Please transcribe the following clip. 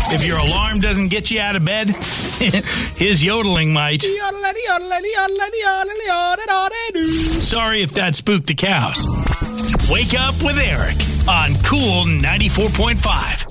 If your alarm doesn't get you out of bed, his yodeling might. Sorry if that spooked the cows. Wake up with Eric on Cool 94.5.